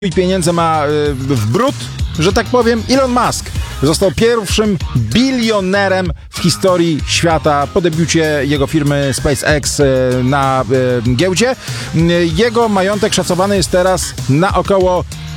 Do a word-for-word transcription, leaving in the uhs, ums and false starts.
I pieniędzy ma w brud, że tak powiem. Elon Musk został pierwszym bilionerem w historii świata po debiucie jego firmy SpaceX na giełdzie. Jego majątek szacowany jest teraz na około